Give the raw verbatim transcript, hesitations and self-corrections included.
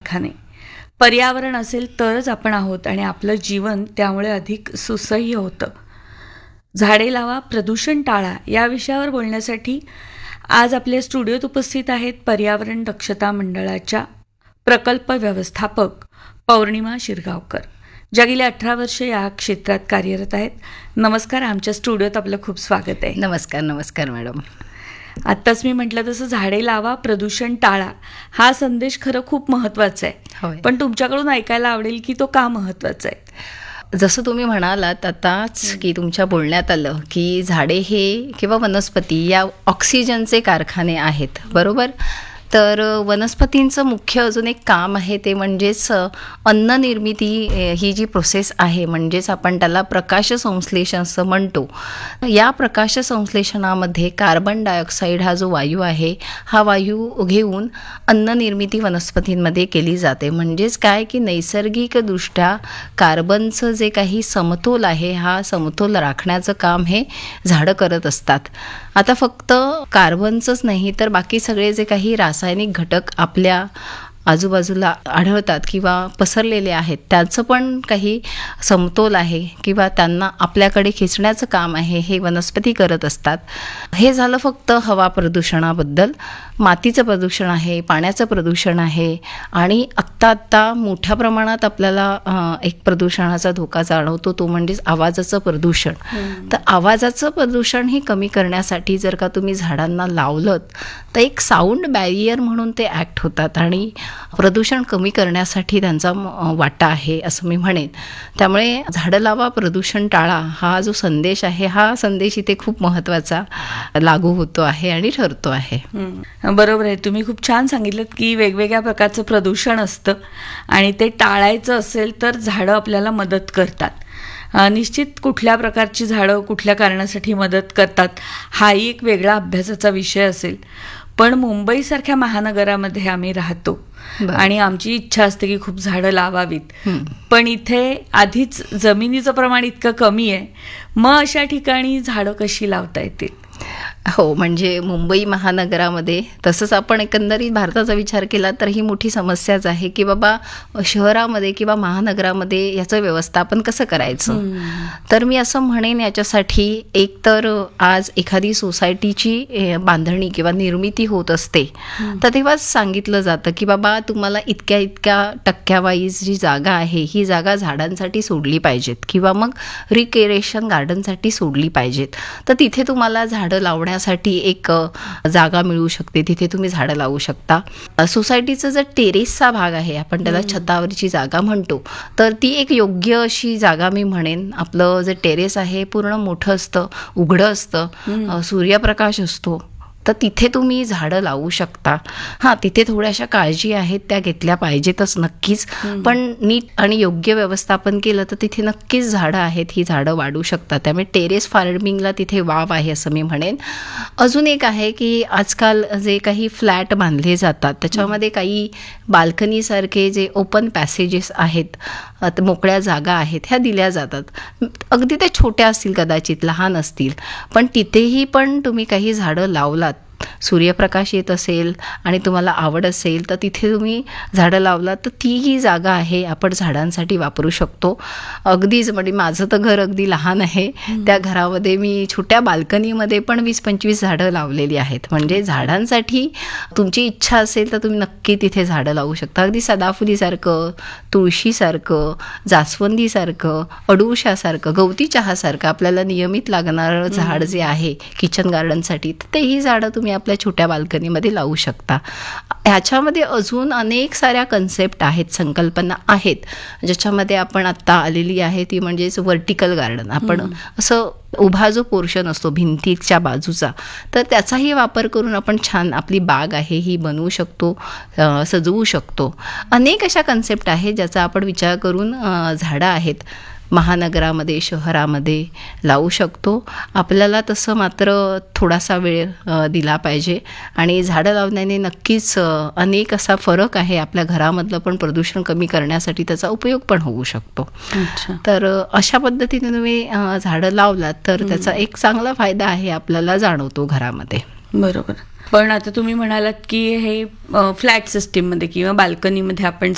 कारखाने. पर्यावरण असेल तरच आपण आहोत आणि आपलं जीवन त्यामुळे अधिक सुसह्य होतं. झाडे लावा, प्रदूषण टाळा या विषयावर बोलण्यासाठी आज आपल्या स्टुडिओत उपस्थित आहेत पर्यावरण दक्षता मंडळाच्या प्रकल्प व्यवस्थापक पौर्णिमा शिरगावकर, ज्या गेल्या अठरा वर्ष या क्षेत्रात कार्यरत आहेत. नमस्कार, आमच्या स्टुडिओत आपलं खूप स्वागत आहे. नमस्कार. नमस्कार मॅडम. आत्ताच मी म्हटलं तसं झाडे लावा, प्रदूषण टाळा हा संदेश खरं खूप महत्त्वाचा आहे, पण तुमच्याकडून ऐकायला आवडेल की तो का महत्त्वाचा आहे. जसं तुम्ही म्हणालात आताच की तुमच्या बोलण्यात आलं की झाडे हे किंवा वनस्पती या ऑक्सिजनचे कारखाने आहेत, बरोबर. तर वनस्पतींचं मुख्य अजून एक काम आहे ते म्हणजेच अन्न निर्मिती. ही जी प्रोसेस आहे म्हणजेच आपण त्याला प्रकाश संश्लेषण असं म्हणतो. या प्रकाश संश्लेषणामध्ये कार्बन डायऑक्साईड हा जो वायू आहे हा वायू घेऊन अन्न निर्मिती वनस्पतींमध्ये केली जाते. म्हणजेच काय की नैसर्गिकदृष्ट्या कार्बनचं जे काही समतोल आहे हा समतोल राखण्याचं काम हे झाडं करत असतात. आता फक्त कार्बनचंच नाही तर बाकी सगळे जे काही रासायनिक घटक आपल्या आजूबाजूला आढळतात किंवा पसरलेले आहेत त्याचं पण काही समतोल आहे किंवा त्यांना आपल्याकडे खेचण्याचं काम आहे हे वनस्पती करत असतात. हे झालं फक्त हवा प्रदूषणाबद्दल. मातीचं प्रदूषण आहे, पाण्याचं प्रदूषण आहे आणि आत्ता आत्ता मोठ्या प्रमाणात आपल्याला एक प्रदूषणाचा धोका जाणवतो तो म्हणजेच आवाजाचं प्रदूषण. तर आवाजाचं प्रदूषण हे कमी करण्यासाठी जर का तुम्ही झाडांना लावलं तर एक साऊंड बॅरियर म्हणून ते ॲक्ट होतात आणि प्रदूषण कमी करण्यासाठी त्यांचा वाटा आहे असं मी म्हणेन. त्यामुळे झाडं लावा, प्रदूषण टाळा हा जो संदेश आहे हा संदेश इथे खूप महत्त्वाचा लागू होतो आहे आणि ठरतो आहे. बरोबर आहे. तुम्ही खूप छान सांगितलं की वेगवेगळ्या प्रकारचं प्रदूषण असतं आणि ते टाळायचं असेल तर झाडं आपल्याला मदत करतात. निश्चित कुठल्या प्रकारची झाडं कुठल्या कारणासाठी मदत करतात हाही एक वेगळा अभ्यासाचा विषय असेल. पण मुंबईसारख्या महानगरामध्ये आम्ही राहतो आणि आमची इच्छा असते की खूप झाडं लावावीत, पण इथे आधीच जमिनीचं प्रमाण इतकं कमी आहे. मग अशा ठिकाणी झाडं कशी लावता येतील? हो, म्हणजे मुंबई महानगरामध्ये तसंच आपण एकंदरीत भारताचा विचार केला तर ही मोठी समस्याच आहे की बाबा शहरामध्ये किंवा महानगरामध्ये याचं व्यवस्थापन कसं करायचं. तर मी असं म्हणेन याच्यासाठी एक तर आज एखादी सोसायटीची बांधणी किंवा निर्मिती होत असते तर तेव्हाच सांगितलं जातं की बाबा तुम्हाला इतक्या इतक्या टक्क्यावाईज जी जागा आहे ही जागा झाडांसाठी सोडली पाहिजेत किंवा मग रिक्रिएशन गार्डनसाठी सोडली पाहिजेत. तर तिथे तुम्हाला झाडं लावण्यासाठी एक जागा मिळू शकते, तिथे तुम्ही झाडं लावू शकता. सोसायटीचा जर टेरेसचा भाग आहे, आपण त्याला छतावरची जागा म्हणतो, तर ती एक योग्य अशी जागा मी म्हणेन. आपलं जे टेरेस आहे पूर्ण मोठं असतं, उघडं असतं, सूर्यप्रकाश असतो, तर तिथे तुम्ही झाडं लावू शकता. हां, तिथे थोड्याशा काळजी आहेत त्या घेतल्या पाहिजेतच नक्कीच, पण नीट आणि योग्य व्यवस्थापन केलं तर तिथे नक्कीच झाडं आहेत, ही झाडं वाढू शकतात. त्यामुळे टेरेस फार्मिंगला तिथे वाव आहे असं मी म्हणेन. अजून एक आहे की आजकाल जे काही फ्लॅट बांधले जातात त्याच्यामध्ये काही बाल्कनीसारखे जे ओपन पॅसेजेस आहेत, मोकळ्या जागा आहेत, ह्या दिल्या जातात. अगदी त्या छोट्या असतील, कदाचित लहान असतील, पण तिथेही पण तुम्ही काही झाडं लावलात, सूर्यप्रकाश येत असेल आणि तुम्हाला आवड असेल तर तिथे तुम्ही झाडं लावलात तर ती ही जागा आहे आपण झाडांसाठी वापरू शकतो. अगदीच म्हणजे माझं तर घर अगदी लहान आहे, त्या घरामध्ये मी छोट्या बाल्कनीमध्ये पण वीस पंचवीस झाडं लावलेली आहेत. म्हणजे झाडांसाठी तुमची इच्छा असेल तर तुम्ही नक्की तिथे झाडं लावू शकता. अगदी सदाफुलीसारखं, तुळशीसारखं, जास्वंदीसारखं, अडुळशासारखं, गवती चहासारखं आपल्याला नियमित लागणारं झाड जे आहे किचन गार्डनसाठी, तर तेही झाडं तुम्ही आपल्या छोट्या बाल्कनीमध्ये लावू शकता. ह्याच्यामध्ये अजून अनेक साऱ्या कन्सेप्ट आहेत, संकल्पना आहेत, ज्याच्यामध्ये आपण आत्ता आलेली आहे ती म्हणजेच व्हर्टिकल गार्डन. आपण असं उभा जो पोर्शन असतो भिंतीच्या बाजूचा, तर त्याचाही वापर करून आपण छान आपली बाग आहे ही बनवू शकतो, सजवू शकतो. अनेक अशा कन्सेप्ट आहेत ज्याचा आपण विचार करून झाडं आहेत महानगरामध्ये, शहरामध्ये लावू शकतो. आपल्याला तसं मात्र थोडासा वेळ दिला पाहिजे आणि झाडं लावण्याने नक्कीच अनेक असा फरक आहे. आपल्या घरामधलं पण प्रदूषण कमी करण्यासाठी त्याचा उपयोग पण होऊ शकतो. तर अशा पद्धतीने तुम्ही झाडं लावलात तर त्याचा एक चांगला फायदा आहे आपल्याला जाणवतो घरामध्ये. बरोबर. पण आता तुम्ही म्हणालात की हे फ्लॅट सिस्टीममध्ये किंवा बाल्कनीमध्ये आपण